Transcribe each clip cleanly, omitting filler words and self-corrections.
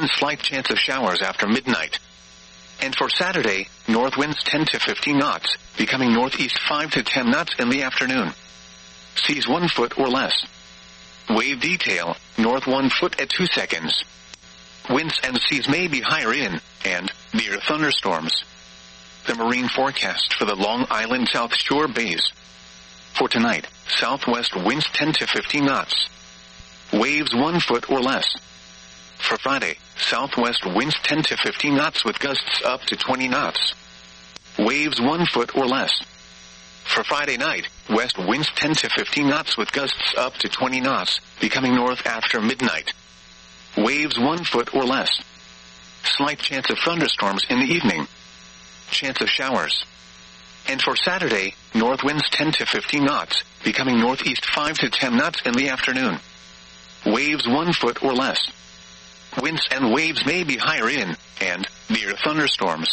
Again, slight chance of showers after midnight. And for Saturday, north winds 10 to 15 knots, becoming northeast 5 to 10 knots in the afternoon. Seas 1 foot or less. Wave detail, north 1 foot at 2 seconds. Winds and seas may be higher in and near thunderstorms. The marine forecast for the Long Island South Shore bays. For tonight, southwest winds 10 to 15 knots. Waves 1 foot or less. For Friday, southwest winds 10 to 15 knots with gusts up to 20 knots. Waves 1 foot or less. For Friday night, west winds 10 to 15 knots with gusts up to 20 knots, becoming north after midnight. Waves 1 foot or less. Slight chance of thunderstorms in the evening. Chance of showers. And for Saturday, north winds 10 to 15 knots, becoming northeast 5 to 10 knots in the afternoon. Waves 1 foot or less. Winds and waves may be higher in and near thunderstorms.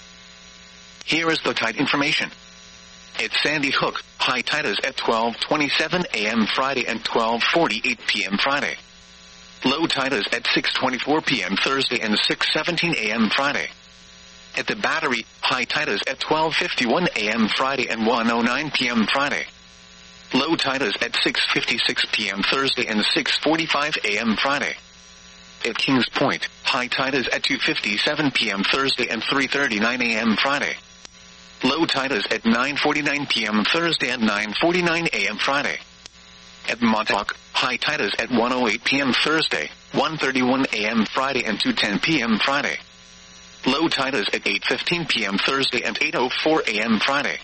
Here is the tide information. At Sandy Hook, high tide is at 12:27 a.m. Friday and 12:48 p.m. Friday. Low tide is at 6:24 p.m. Thursday and 6:17 a.m. Friday. At the Battery, high tide is at 12:51 a.m. Friday and 1:09 p.m. Friday. Low tide is at 6:56 p.m. Thursday and 6:45 a.m. Friday. At Kings Point, high tide is at 2:57 p.m. Thursday and 3:39 a.m. Friday. Low tide is at 9:49 p.m. Thursday and 9:49 a.m. Friday. At Montauk, high tide is at 1:08 p.m. Thursday, 1:31 a.m. Friday and 2:10 p.m. Friday. Low tide is at 8:15 p.m. Thursday and 8:04 a.m. Friday.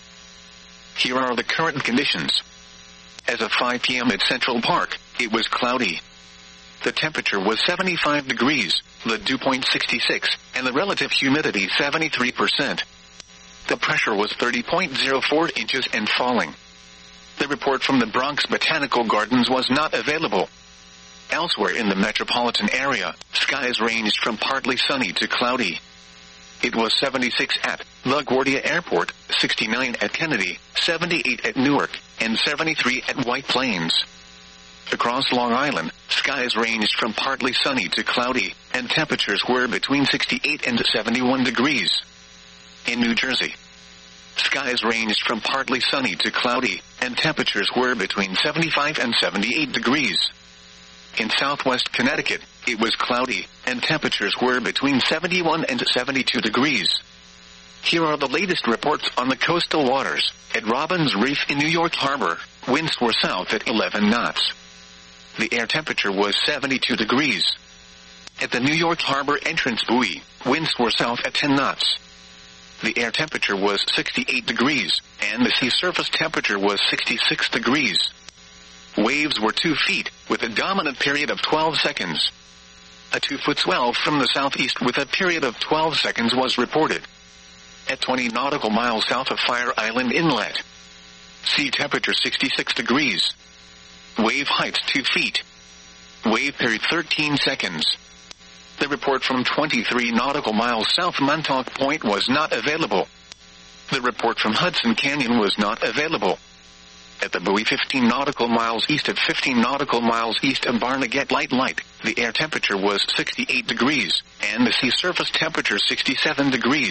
Here are the current conditions. As of 5 p.m. at Central Park, it was cloudy. The temperature was 75 degrees, the dew point 66, and the relative humidity 73%. The pressure was 30.04 inches and falling. The report from the Bronx Botanical Gardens was not available. Elsewhere in the metropolitan area, skies ranged from partly sunny to cloudy. It was 76 at LaGuardia Airport, 69 at Kennedy, 78 at Newark, and 73 at White Plains. Across Long Island, skies ranged from partly sunny to cloudy, and temperatures were between 68 and 71 degrees. In New Jersey, skies ranged from partly sunny to cloudy, and temperatures were between 75 and 78 degrees. In southwest Connecticut, it was cloudy, and temperatures were between 71 and 72 degrees. Here are the latest reports on the coastal waters. At Robbins Reef in New York Harbor, winds were south at 11 knots. The air temperature was 72 degrees. At the New York Harbor entrance buoy, winds were south at 10 knots. The air temperature was 68 degrees, and the sea surface temperature was 66 degrees. Waves were 2 feet, with a dominant period of 12 seconds. A 2-foot swell from the southeast with a period of 12 seconds was reported. At 20 nautical miles south of Fire Island Inlet. Sea temperature 66 degrees. Wave height 2 feet. Wave period 13 seconds. The report from 23 nautical miles south Montauk Point was not available. The report from Hudson Canyon was not available. At the buoy 15 nautical miles east of 15 nautical miles east of Barnegat Light, the air temperature was 68 degrees, and the sea surface temperature 67 degrees.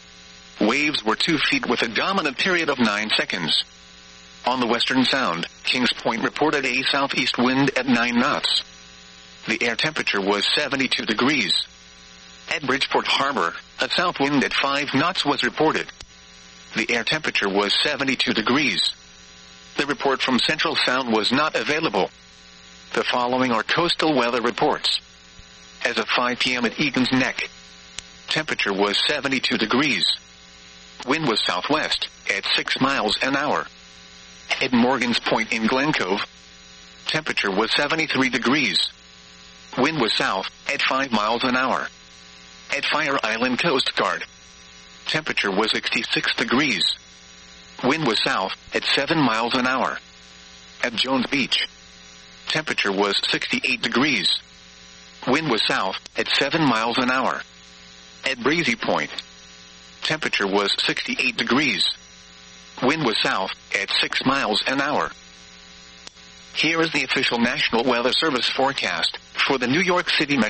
Waves were 2 feet with a dominant period of 9 seconds. On the Western Sound, Kings Point reported a southeast wind at 9 knots. The air temperature was 72 degrees. At Bridgeport Harbor, a south wind at 5 knots was reported. The air temperature was 72 degrees. The report from Central Sound was not available. The following are coastal weather reports. As of 5 p.m. at Egan's Neck, temperature was 72 degrees. Wind was southwest, at 6 miles an hour. At Morgan's Point in Glen Cove, temperature was 73 degrees. Wind was south, at 5 miles an hour. At Fire Island Coast Guard, temperature was 66 degrees. Wind was south, at 7 miles an hour. At Jones Beach, temperature was 68 degrees. Wind was south, at 7 miles an hour. At Breezy Point, temperature was 68 degrees. Wind was south, at 6 miles an hour. Here is the official National Weather Service forecast for the New York City